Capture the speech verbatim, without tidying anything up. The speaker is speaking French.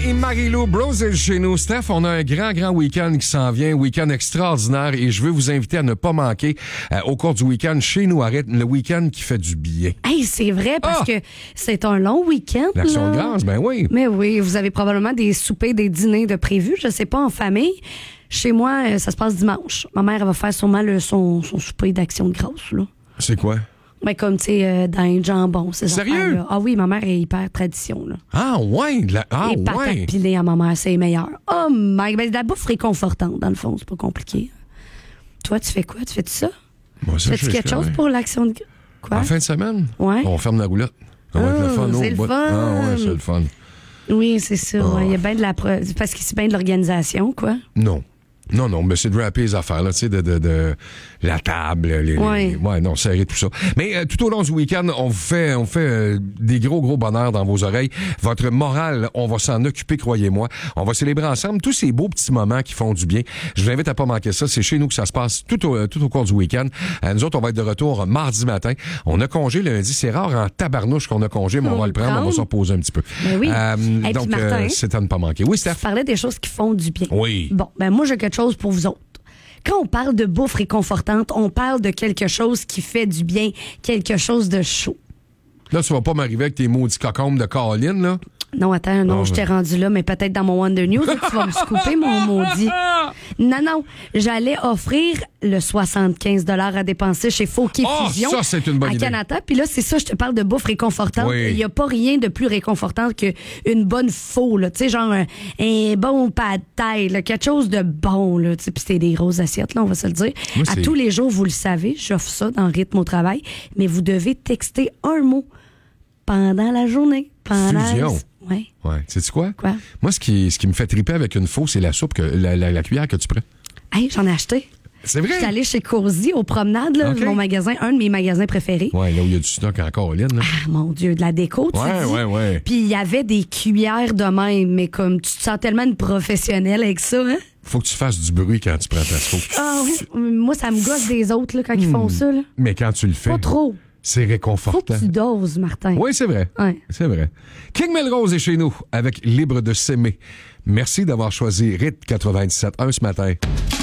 et Marie-Lou Brosel chez nous. Steph, on a un grand, grand week-end qui s'en vient, week-end extraordinaire, et je veux vous inviter à ne pas manquer euh, au cours du week-end chez nous, arrête le week-end qui fait du bien. Hey, c'est vrai, parce ah! que c'est un long week-end. L'Action de grâce, ben oui. Mais oui, vous avez probablement des soupers, des dîners de prévus, je sais pas, en famille. Chez moi, ça se passe dimanche. Ma mère, elle va faire sûrement le, son, son souper d'Action de grâce, là. C'est quoi? Ben comme, tu sais, euh, dinde, jambon, c'est ça. Sérieux? Ah oui, ma mère est hyper tradition, là. Ah ouais? La... Ah Les patates ouais? pilées à ma mère, c'est meilleur. Oh my... Ben, de la bouffe réconfortante, dans le fond, c'est pas compliqué. Toi, tu fais quoi? Tu fais-tu ça? Moi, ça Fais-tu quelque chose pour l'Action de... Quoi? En fin de semaine? Ouais. On ferme la roulotte. Ça va oh, être le fun. C'est le bout. fun. Ah ouais, c'est le fun. Oui, c'est ça. Il oh. ouais. y a bien de la... Parce qu'il c'est bien de l'organisation, quoi. Non. Non, non, mais c'est de rapper les affaires, là, tu sais, de, de, de la table, les, ouais. les, ouais, non, serrer tout ça. Mais euh, tout au long du week-end, on vous fait, on fait euh, des gros, gros bonheurs dans vos oreilles. Votre morale, on va s'en occuper, croyez-moi. On va célébrer ensemble tous ces beaux petits moments qui font du bien. Je vous invite à pas manquer ça. C'est chez nous que ça se passe tout au, tout au cours du week-end. Euh, nous autres, on va être de retour mardi matin. On a congé lundi. C'est rare en tabarnouche qu'on a congé, mais on, on va le prendre, prendre. On va se reposer un petit peu. Ben oui. Euh, Et donc, puis Martin, euh, c'est à ne pas manquer. Oui, Steph. Tu parlais des choses qui font du bien. Oui. Bon, ben moi, j'ai quelque chose pour vous autres. Quand on parle de bouffe réconfortante, on parle de quelque chose qui fait du bien, quelque chose de chaud. Là, tu vas pas m'arriver avec tes maudits cocombes de Caroline, là? Non, attends, non, oh, je t'ai rendu là, mais peut-être dans mon Wonder News, tu vas me scooper, mon maudit. Non, non, j'allais offrir le soixante-quinze dollars à dépenser chez Fauquier oh, Fusion ça, c'est une bonne à idée. Canada. Puis là, c'est ça, je te parle de bouffe réconfortante. Il oui. n'y a pas rien de plus réconfortant qu'une bonne faux, là. Tu sais, genre un, un bon pad thai, là, quelque chose de bon, là. Tu sais, puis c'est des grosses assiettes, là, on va se le dire. Moi, à tous les jours, vous le savez, j'offre ça dans Rythme au travail, mais vous devez texter un mot pendant la journée. Pendant Fusion. Ouais. Ouais. Sais-tu quoi? Quoi? Moi, ce qui, ce qui me fait triper avec une faux, c'est la soupe, que, la, la, la cuillère que tu prends. Hey, j'en ai acheté. C'est vrai? J'étais allée chez Cozy, aux promenades, là, okay. mon magasin, un de mes magasins préférés. Ouais, là où il y a du stock en Caroline. Là. Ah, mon Dieu, de la déco, tu ouais, dis. Ouais, ouais, Puis il y avait des cuillères de même, mais comme tu te sens tellement une professionnelle avec ça, hein? Faut que tu fasses du bruit quand tu prends ta soupe. Ah oui, moi, ça me gosse des autres, là, quand mmh. ils font ça, là. Mais quand tu le fais... Pas trop. C'est réconfortant. Faut que tu doses, Martin. Oui, c'est vrai. Ouais. C'est vrai. King Melrose est chez nous avec Libre de s'aimer. Merci d'avoir choisi Rythme quatre-vingt-dix-sept un ce matin.